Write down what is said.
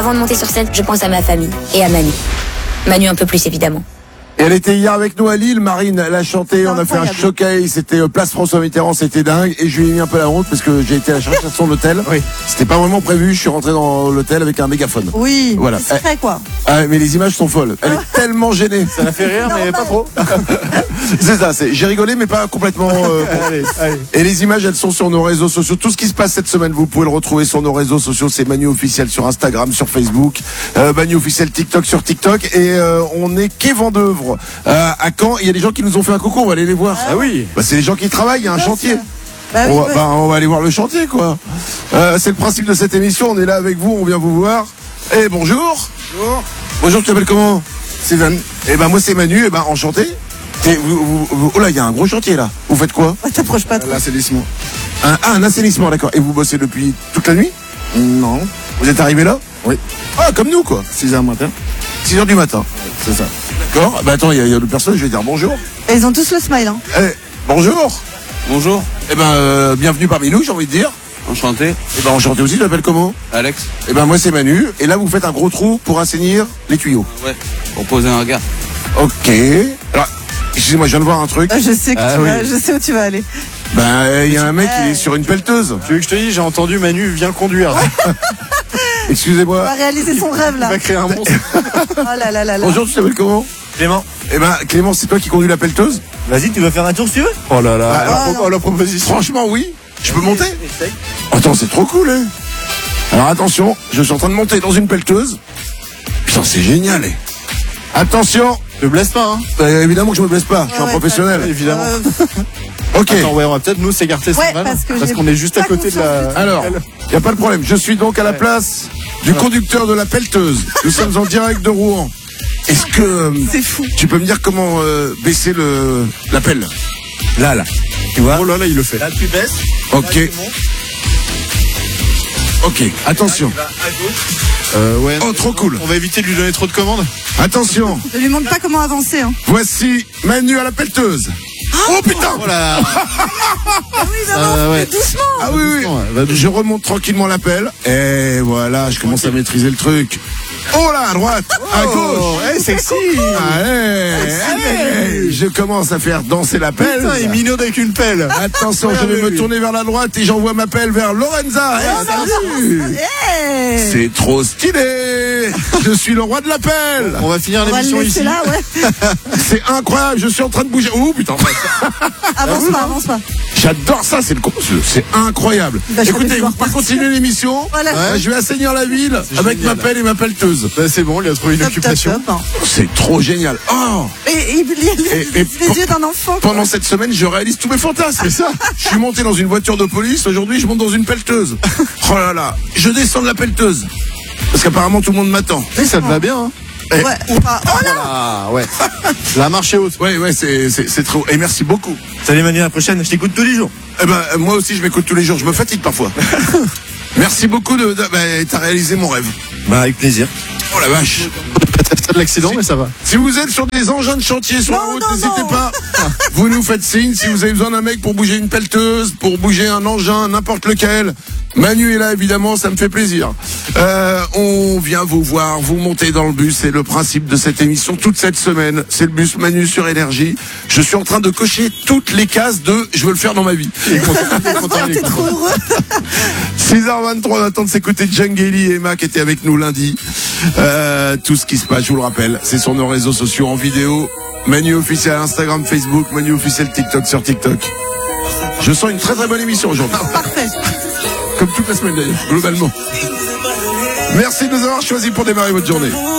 avant de monter sur scène, je pense à ma famille et à Manu. Manu un peu plus, évidemment. Et elle était hier avec nous à Lille, Marine, elle a chanté, on a fait un showcase, c'était place François Mitterrand, c'était dingue, et je lui ai mis un peu la honte parce que j'ai été à la chercher à son hôtel. Oui. C'était pas vraiment prévu, je suis rentré dans l'hôtel avec un mégaphone. Oui, voilà. c'est secret quoi. Ah, mais les images sont folles, elle est tellement gênée. Ça l'a fait rire, mais pas trop. C'est ça, j'ai rigolé mais pas complètement. Allez. Et les images, elles sont sur nos réseaux sociaux. Tout ce qui se passe cette semaine, vous pouvez le retrouver sur nos réseaux sociaux. C'est Manu officiel sur Instagram, sur Facebook, Manu officiel TikTok sur TikTok, et on est quai Vendeuvre à Caen. Il y a des gens qui nous ont fait un coucou, on va aller les voir. Ah oui. Bah, c'est les gens qui travaillent, il y a un chantier. Bah oui, On va aller voir le chantier, quoi. C'est le principe de cette émission. On est là avec vous, on vient vous voir. Et bonjour. Bonjour, tu t'appelles comment? Steven. Eh ben moi c'est Manu. Et ben enchanté. Et oh là, il y a un gros chantier là. Vous faites quoi? T'approches pas trop. L'assainissement. Un assainissement, d'accord. Et vous bossez depuis toute la nuit? Non. Vous êtes arrivé là? Oui. Ah, comme nous, quoi. 6h matin. 6h du matin. C'est ça. D'accord. Bah attends, il y a d'autres personnes, je vais dire bonjour. Et ils ont tous le smile, hein. Bonjour. Bonjour, Eh ben bienvenue parmi nous, j'ai envie de dire. enchanté, Eh ben enchanté aussi, tu t'appelles comment? Alex. Eh ben moi c'est Manu. Et là vous faites un gros trou pour assainir les tuyaux. Ouais, pour poser un regard. Ok. Alors, excusez-moi, je viens de voir un truc. Je sais je sais où tu vas aller. Ben il y a un mec qui est sur une pelleteuse. Tu veux que je te dise, j'ai entendu Manu vient conduire. Il Excusez-moi. va réaliser son rêve Il là. va créer un monstre. Oh là là là là. Bonjour, tu t'appelles comment? Clément. Eh ben Clément, c'est toi qui conduis la pelleteuse? Vas-y, tu veux faire un tour si tu veux? Oh là là. Ah, la proposition. Franchement oui. Je peux monter? Attends, c'est trop cool, hein. Alors attention, je suis en train de monter dans une pelleteuse. Putain, c'est génial, hein. Attention. Ne blesse pas, hein. Évidemment que je me blesse pas, je suis un Ouais, professionnel. Évidemment. Ok. Attends, ouais, on va peut-être nous s'écarter Ouais, Steven, parce que qu'on est juste à pas côté de la. Alors, il n'y a pas de problème. Je suis donc à la place du conducteur de la pelleteuse. Nous sommes en direct de Rouen. Est-ce que C'est fou. tu peux me dire comment baisser la pelle? Là. Tu vois? Oh là là, il le fait. Là, tu baisses. Ok. Là, tu montes. Ok, attention. Là, à gauche. Ouais. Oh, trop cool. On va éviter de lui donner trop de commandes. Attention. Ne lui montre pas comment avancer, hein. Voici Manu à la pelleteuse. Oh putain. Oh là. Oui, maman, ouais. doucement. Ah oui, oui. Ouais, va doucement. Je remonte tranquillement la pelle. Et voilà, je commence à maîtriser le truc. Oh là, à droite, à gauche. Oh, hey, sexy. Allez, je commence à faire danser la pelle. Putain, il minaude avec une pelle. Attention, je vais me tourner vers la droite et j'envoie ma pelle vers Lorenza. Salut. Hey. C'est trop stylé. Je suis le roi de la pelle. On va finir On va le l'émission laisser ici. là, ouais. C'est incroyable, je suis en train de bouger. Oh putain. Avance pas. J'adore ça, c'est incroyable. Il va jamais Écoutez, pouvoir vous pouvez partir. continuer l'émission. Voilà. Je vais assainir la ville avec génial. ma pelle et ma pelleteuse. Bah, c'est bon, il a trouvé une Top, occupation. top, top, hein. C'est trop génial. Oh. Et il y a Et les yeux d'un enfant. quoi. Pendant cette semaine, je réalise tous mes fantasmes. C'est ça. Je suis monté dans une voiture de police. Aujourd'hui, je monte dans une pelleteuse. Oh là là. Je descends de la pelleteuse. Parce qu'apparemment, tout le monde m'attend. Et ça te va bien, hein. Eh. Ouais. Oh là. Ah, ouais. La marche est haute. Ouais, c'est trop. Et merci beaucoup. Salut Manu, à la prochaine. Je t'écoute tous les jours. Eh ben, moi aussi, je m'écoute tous les jours. Je me fatigue parfois. Merci beaucoup t'as réalisé mon rêve. Bah, avec plaisir. Oh la vache. Pas de l'accident, mais ça va. Si vous êtes sur des engins de chantier sur la route, n'hésitez pas. Vous nous faites signe. Si vous avez besoin d'un mec pour bouger une pelleteuse, pour bouger un engin, n'importe lequel. Manu est là, évidemment, ça me fait plaisir. On vient vous voir, vous montez dans le bus. C'est le principe de cette émission toute cette semaine. C'est le bus Manu sur Énergie. Je suis en train de cocher toutes les cases de je veux le faire dans ma vie. T'es trop heureux. 6h23, on attend de s'écouter Djangeli et Emma qui étaient avec nous lundi. Tout ce qui se passe, je vous le rappelle, c'est sur nos réseaux sociaux en vidéo. Manu officiel Instagram, Facebook, Manu officiel TikTok sur TikTok. Je sens une très très bonne émission aujourd'hui. Parfait. Comme toute la semaine d'ailleurs, globalement. Merci de nous avoir choisis pour démarrer votre journée.